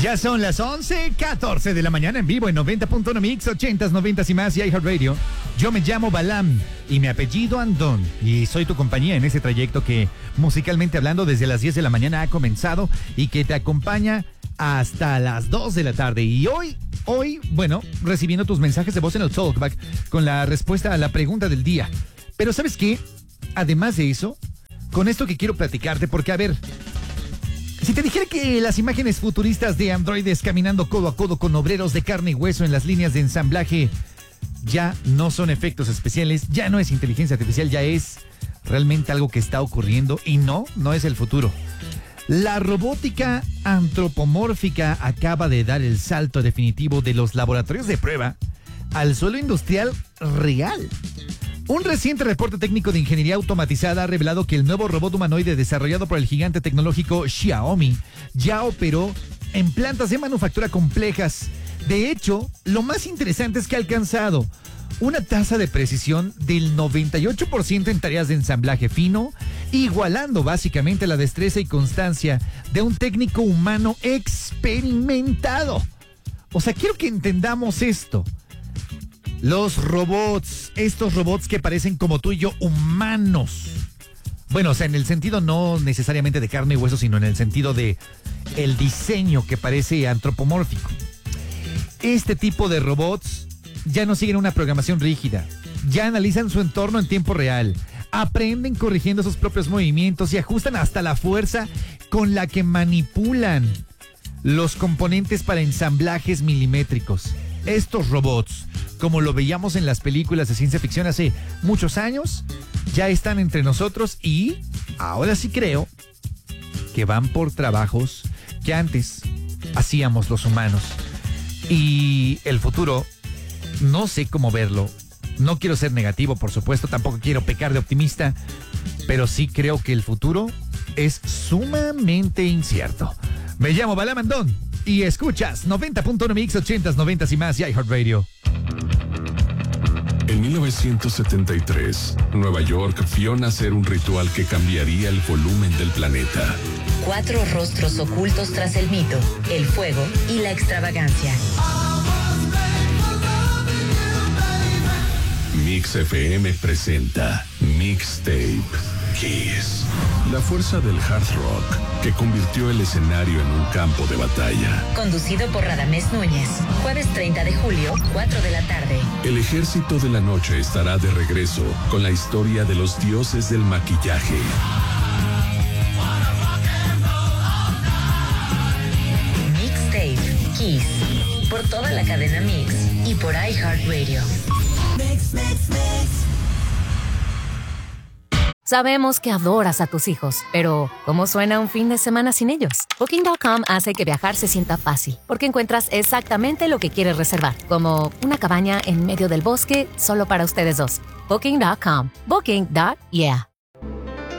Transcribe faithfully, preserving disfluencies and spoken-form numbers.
Ya son las once catorce de la mañana en vivo en noventa punto uno Mix, ochentas, noventas y más y iHeartRadio. Yo me llamo Balam y mi apellido Andón y soy tu compañía en ese trayecto que, musicalmente hablando, desde las diez de la mañana ha comenzado y que te acompaña hasta las dos de la tarde. Y hoy, hoy, bueno, recibiendo tus mensajes de voz en el Talkback con la respuesta a la pregunta del día. Pero ¿sabes qué? Además de eso, con esto que quiero platicarte, porque a ver, si te dijera que las imágenes futuristas de androides caminando codo a codo con obreros de carne y hueso en las líneas de ensamblaje ya no son efectos especiales, ya no es inteligencia artificial, ya es realmente algo que está ocurriendo y no, no es el futuro. La robótica antropomórfica acaba de dar el salto definitivo de los laboratorios de prueba al suelo industrial real. Un reciente reporte técnico de ingeniería automatizada ha revelado que el nuevo robot humanoide desarrollado por el gigante tecnológico Xiaomi ya operó en plantas de manufactura complejas. De hecho, lo más interesante es que ha alcanzado una tasa de precisión del noventa y ocho por ciento en tareas de ensamblaje fino, igualando básicamente la destreza y constancia de un técnico humano experimentado. O sea, quiero que entendamos esto. Los robots, estos robots que parecen como tú y yo, humanos. Bueno, o sea, en el sentido no necesariamente de carne y hueso, sino en el sentido de el diseño que parece antropomórfico. Este tipo de robots ya no siguen una programación rígida, ya analizan su entorno en tiempo real, aprenden corrigiendo sus propios movimientos y ajustan hasta la fuerza con la que manipulan los componentes para ensamblajes milimétricos. Estos robots, como lo veíamos en las películas de ciencia ficción hace muchos años, ya están entre nosotros y ahora sí creo que van por trabajos que antes hacíamos los humanos. Y el futuro, no sé cómo verlo. No quiero ser negativo, por supuesto, tampoco quiero pecar de optimista, pero sí creo que el futuro es sumamente incierto. Me llamo Balam Andón y escuchas noventa punto uno Mix, ochentas, noventas y más y iHeartRadio. En mil novecientos setenta y tres, Nueva York vio nacer un ritual que cambiaría el volumen del planeta. Cuatro rostros ocultos tras el mito, el fuego y la extravagancia. Mix F M presenta Mixtape Kiss. La fuerza del hard rock que convirtió el escenario en un campo de batalla. Conducido por Radamés Núñez. Jueves treinta de julio, cuatro de la tarde. El ejército de la noche estará de regreso con la historia de los dioses del maquillaje. Mixtape Kiss. Por toda la cadena Mix y por iHeartRadio. Mix, mix, mix. Sabemos que adoras a tus hijos, pero ¿cómo suena un fin de semana sin ellos? Booking punto com hace que viajar se sienta fácil, porque encuentras exactamente lo que quieres reservar, como una cabaña en medio del bosque solo para ustedes dos. Booking punto com. Booking. Yeah.